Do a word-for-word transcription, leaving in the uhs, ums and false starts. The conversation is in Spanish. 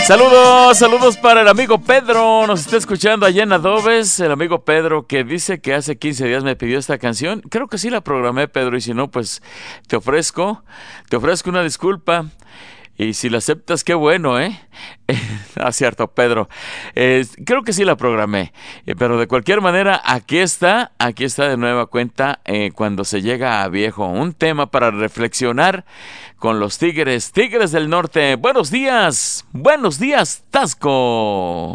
Saludos, saludos para el amigo Pedro, nos está escuchando allá en Adobes, el amigo Pedro que dice que hace quince días me pidió esta canción. Creo que sí la programé, Pedro, y si no, pues te ofrezco, te ofrezco una disculpa. Y si la aceptas, qué bueno, ¿eh? Ah, cierto, Pedro. Eh, creo que sí la programé. Eh, pero de cualquier manera, aquí está, aquí está de nueva cuenta eh, cuando se llega a viejo. Un tema para reflexionar con los Tigres, Tigres del Norte. Buenos días, buenos días, Tasco.